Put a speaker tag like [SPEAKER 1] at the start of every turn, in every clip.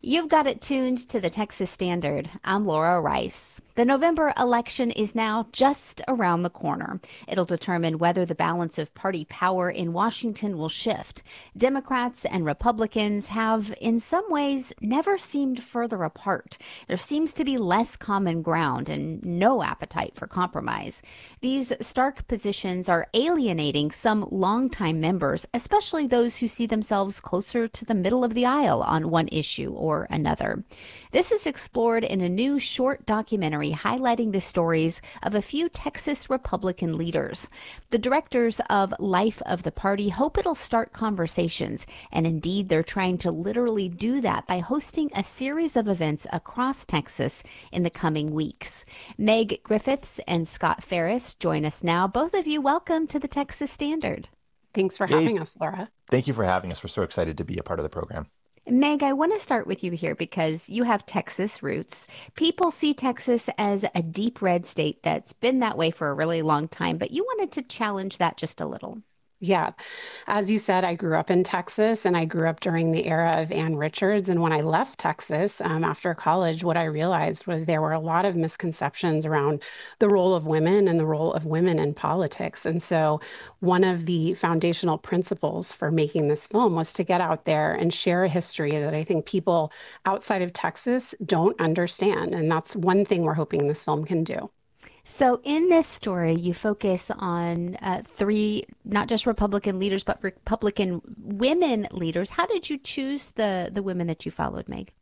[SPEAKER 1] You've got it tuned to the Texas Standard. I'm Laura Rice. The November election is now just around the corner. It'll determine whether the balance of party power in Washington will shift. Democrats and Republicans have, in some ways, never seemed further apart. There seems to be less common ground and no appetite for compromise. These stark positions are alienating some longtime members, especially those who see themselves closer to the middle of the aisle on one issue or another. This is explored in a new short documentary highlighting the stories of a few Texas Republican leaders. The directors of Life of the Party hope it'll start conversations, and indeed they're trying to literally do that by hosting a series of events across Texas in the coming weeks. Meg Griffiths and Scott Ferris join us now. Both of you, welcome to the Texas Standard.
[SPEAKER 2] Thanks for
[SPEAKER 3] Yay.
[SPEAKER 2] having us, Laura.
[SPEAKER 3] Thank you for having us. We're so excited to be a part of the program.
[SPEAKER 1] Meg, I want to start with you here because you have Texas roots. People see Texas as a deep red state that's been that way for a really long time, but you wanted to challenge that just a little.
[SPEAKER 2] Yeah. As you said, I grew up in Texas and I grew up during the era of Ann Richards. And when I left Texas after college, what I realized was there were a lot of misconceptions around the role of women and the role of women in politics. And so one of the foundational principles for making this film was to get out there and share a history that I think people outside of Texas don't understand. And that's one thing we're hoping this film can do.
[SPEAKER 1] So, in this story, you focus on three, not just Republican leaders, but Republican women leaders. How did you choose the women that you followed, Meg?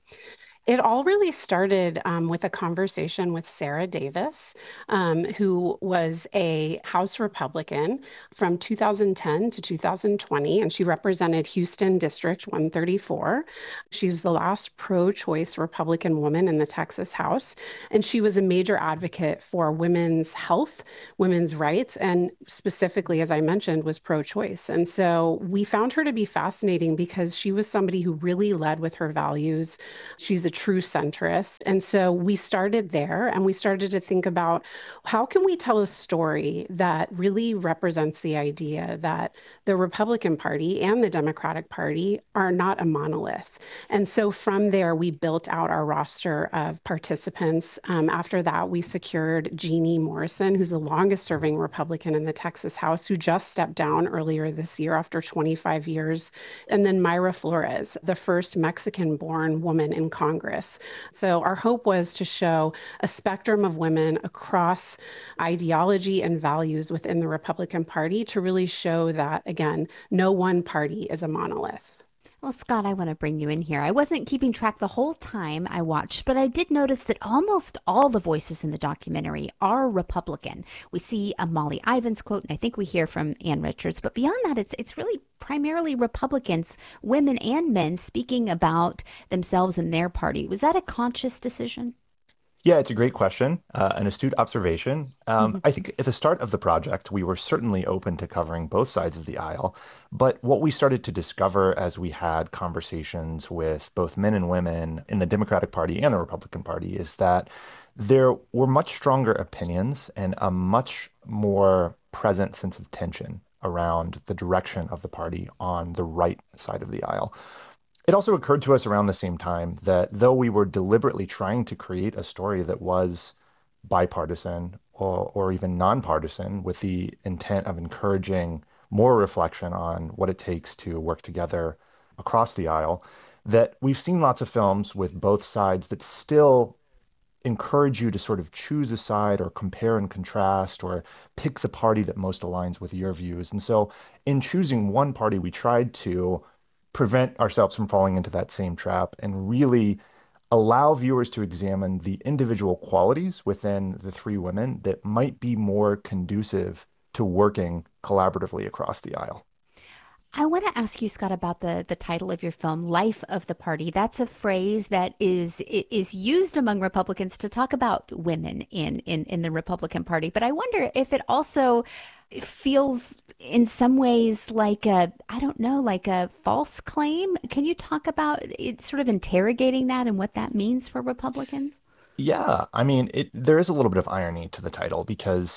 [SPEAKER 2] It all really started with a conversation with Sarah Davis, who was a House Republican from 2010 to 2020, and she represented Houston District 134. She's the last pro-choice Republican woman in the Texas House, and she was a major advocate for women's health, women's rights, and specifically, as I mentioned, was pro-choice. And so we found her to be fascinating because she was somebody who really led with her values. She's a true centrist. And so we started there and we started to think about how can we tell a story that really represents the idea that the Republican Party and the Democratic Party are not a monolith. And so from there, we built out our roster of participants. After that, we secured Jeannie Morrison, who's the longest serving Republican in the Texas House, who just stepped down earlier this year after 25 years. And then Mayra Flores, the first Mexican-born woman in Congress. So our hope was to show a spectrum of women across ideology and values within the Republican Party to really show that, again, no one party is a monolith.
[SPEAKER 1] Well, Scott, I want to bring you in here. I wasn't keeping track the whole time I watched, but I did notice that almost all the voices in the documentary are Republican. We see a Molly Ivins quote, and I think we hear from Ann Richards. But beyond that, it's really primarily Republicans, women and men, speaking about themselves and their party. Was that a conscious decision?
[SPEAKER 3] Yeah, it's a great question, an astute observation. I think at the start of the project, we were certainly open to covering both sides of the aisle. But what we started to discover as we had conversations with both men and women in the Democratic Party and the Republican Party is that there were much stronger opinions and a much more present sense of tension around the direction of the party on the right side of the aisle. It also occurred to us around the same time that though we were deliberately trying to create a story that was bipartisan or even nonpartisan with the intent of encouraging more reflection on what it takes to work together across the aisle, that we've seen lots of films with both sides that still encourage you to sort of choose a side or compare and contrast or pick the party that most aligns with your views. And so in choosing one party, we tried to prevent ourselves from falling into that same trap and really allow viewers to examine the individual qualities within the three women that might be more conducive to working collaboratively across the aisle.
[SPEAKER 1] I want to ask you, Scott, about the title of your film, Life of the Party. That's a phrase that is used among Republicans to talk about women in the Republican Party. But I wonder if it also feels in some ways like I don't know, like a false claim. Can you talk about it, sort of interrogating that and what that means for Republicans?
[SPEAKER 3] Yeah, I mean, there is a little bit of irony to the title because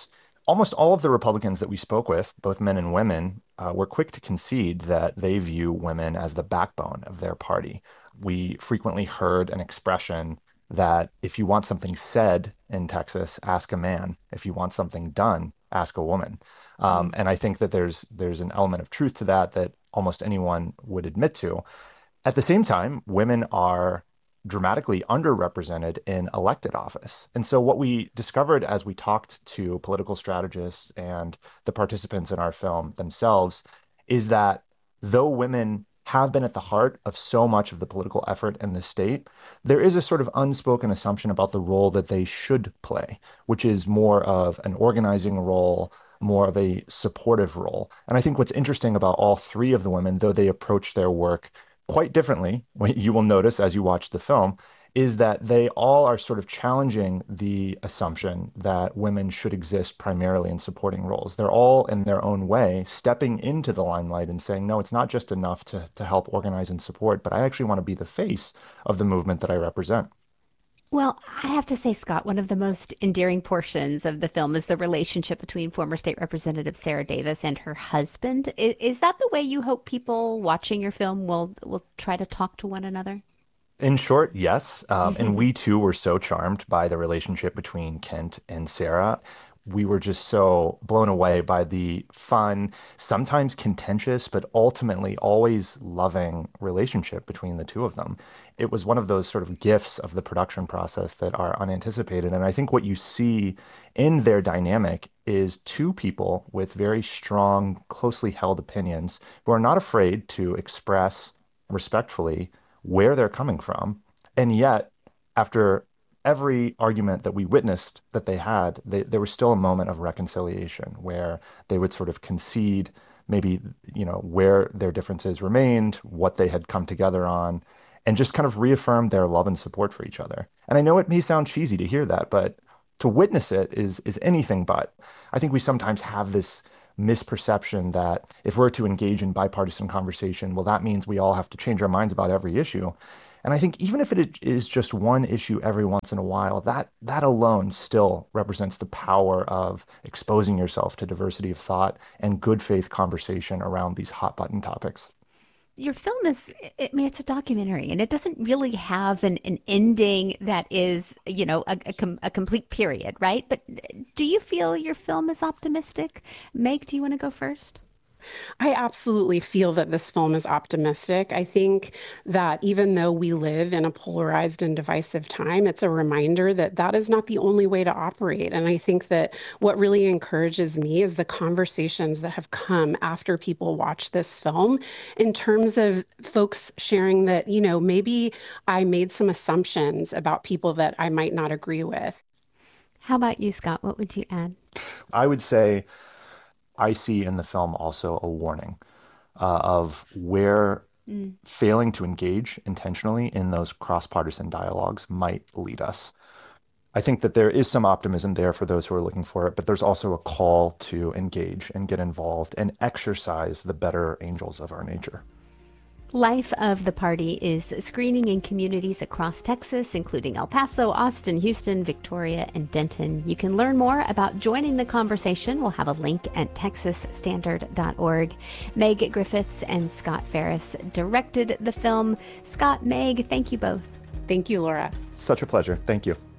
[SPEAKER 3] Almost all of the Republicans that we spoke with, both men and women, were quick to concede that they view women as the backbone of their party. We frequently heard an expression that if you want something said in Texas, ask a man. If you want something done, ask a woman. And I think that there's an element of truth to that that almost anyone would admit to. At the same time, women are dramatically underrepresented in elected office. And so what we discovered as we talked to political strategists and the participants in our film themselves is that though women have been at the heart of so much of the political effort in the state, there is a sort of unspoken assumption about the role that they should play, which is more of an organizing role, more of a supportive role. And I think what's interesting about all three of the women, though they approach their work quite differently, what you will notice as you watch the film, is that they all are sort of challenging the assumption that women should exist primarily in supporting roles. They're all in their own way stepping into the limelight and saying, no, it's not just enough to help organize and support, but I actually want to be the face of the movement that I represent.
[SPEAKER 1] Well, I have to say, Scott, one of the most endearing portions of the film is the relationship between former state representative Sarah Davis and her husband. Is that the way you hope people watching your film will try to talk to one another?
[SPEAKER 3] In short, yes. And we too were so charmed by the relationship between Kent and Sarah. We were just so blown away by the fun, sometimes contentious, but ultimately always loving relationship between the two of them. It was one of those sort of gifts of the production process that are unanticipated. And I think what you see in their dynamic is two people with very strong, closely held opinions who are not afraid to express respectfully where they're coming from. And yet, after every argument that we witnessed that they had, there was still a moment of reconciliation where they would sort of concede maybe, where their differences remained, what they had come together on, and just kind of reaffirm their love and support for each other. And I know it may sound cheesy to hear that, but to witness it is anything but. I think we sometimes have this misperception that if we're to engage in bipartisan conversation, well, that means we all have to change our minds about every issue. And I think even if it is just one issue every once in a while, that alone still represents the power of exposing yourself to diversity of thought and good faith conversation around these hot button topics.
[SPEAKER 1] Your film I mean, it's a documentary and it doesn't really have an ending that is, a complete period, right? But do you feel your film is optimistic? Meg, do you want to go first?
[SPEAKER 2] I absolutely feel that this film is optimistic. I think that even though we live in a polarized and divisive time, it's a reminder that that is not the only way to operate. And I think that what really encourages me is the conversations that have come after people watch this film in terms of folks sharing that, maybe I made some assumptions about people that I might not agree with.
[SPEAKER 1] How about you, Scott? What would you add?
[SPEAKER 3] I would say I see in the film also a warning of where failing to engage intentionally in those cross-partisan dialogues might lead us. I think that there is some optimism there for those who are looking for it, but there's also a call to engage and get involved and exercise the better angels of our nature.
[SPEAKER 1] Life of the Party is screening in communities across Texas, including El Paso, Austin, Houston, Victoria, and Denton. You can learn more about joining the conversation. We'll have a link at texasstandard.org. Meg Griffiths and Scott Ferris directed the film. Scott, Meg, thank you both.
[SPEAKER 2] Thank you, Laura.
[SPEAKER 3] Such a pleasure. Thank you.